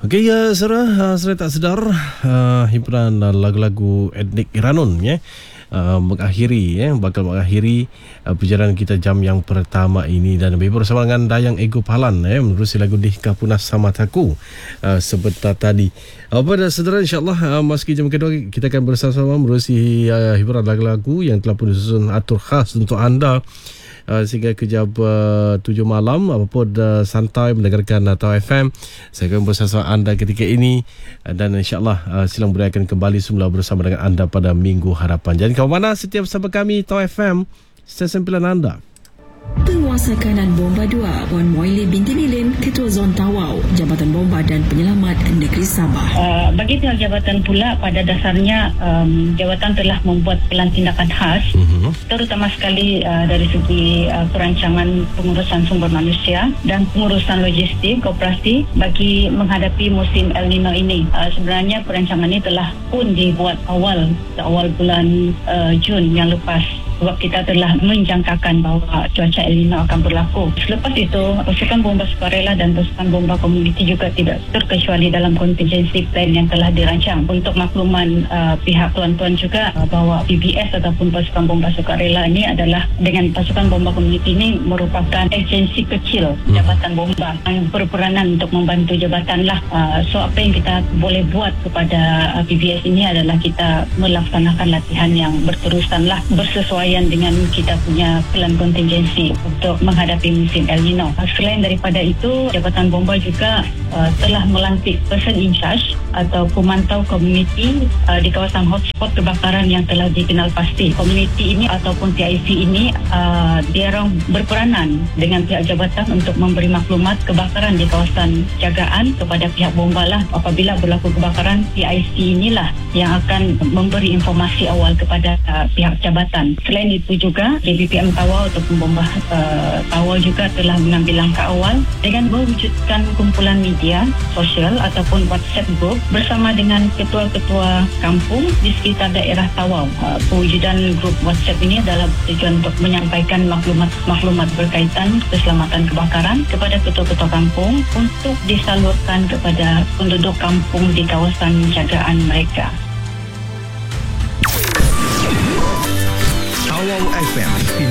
Okey, Sarah, saya tak sedar himpunan lagu-lagu etnik Iranun bakal mengakhiri perjalanan kita jam yang pertama ini, dan lebih bersama dengan Dayang Ego Palan menerusi lagu Dihkah Punah Samataku sebentar tadi. Pada saudara, insyaAllah masuki jam kedua kita akan bersama-sama menerusi hiburan lagu-lagu yang telah pun disusun atur khas untuk anda sehingga ke jam 7 malam. Apapun santai mendengarkan Tau FM, saya akan bersama anda ketika ini, dan insyaAllah silang budaya akan kembali semula bersama dengan anda pada minggu hadapan. Jadi kau mana, setiap bersama kami Tau FM, stesen pilihan anda. Penguasa Kanan Bomba 2 Puan Moili binti Milin, Ketua Zon Tawau, Jabatan Bomba dan Penyelamat Negeri Sabah. Bagi pihak jabatan pula, pada dasarnya jabatan telah membuat pelan tindakan khas, terutama sekali dari segi perancangan pengurusan sumber manusia dan pengurusan logistik koperasi bagi menghadapi musim El Nino ini. Sebenarnya perancangan ini telah pun dibuat awal bulan Jun yang lepas, sebab kita telah menjangkakan bahawa cuaca El Nino akan berlaku. Selepas itu, pasukan bomba sukarela dan pasukan bomba komuniti juga tidak terkecuali dalam contingency plan yang telah dirancang. Untuk makluman pihak tuan-tuan juga, bahawa PBS ataupun pasukan bomba sukarela ini adalah dengan pasukan bomba komuniti ini merupakan agensi kecil jabatan bomba yang berperanan untuk membantu jabatan lah. So apa yang kita boleh buat kepada PBS ini adalah kita melaksanakan latihan yang berterusan lah, bersesuaian dengan kita punya pelan kontingensi untuk menghadapi musim El Nino. Selain daripada itu, Jabatan Bomba juga telah melantik person in charge atau pemantau komuniti di kawasan hotspot kebakaran yang telah dikenal pasti. Komuniti ini ataupun PIC ini dia orang berperanan dengan pihak jabatan untuk memberi maklumat kebakaran di kawasan jagaan kepada pihak bomba lah. Apabila berlaku kebakaran, PIC inilah yang akan memberi informasi awal kepada pihak jabatan. Selain itu juga, JBPM Tawau ataupun bomba Tawau juga telah mengambil langkah awal dengan mewujudkan kumpulan media sosial ataupun WhatsApp group bersama dengan ketua-ketua kampung di sekitar daerah Tawau. Pewujudan grup WhatsApp ini adalah tujuan untuk menyampaikan maklumat berkaitan keselamatan kebakaran kepada ketua-ketua kampung untuk disalurkan kepada penduduk kampung di kawasan jagaan mereka. Tawau FM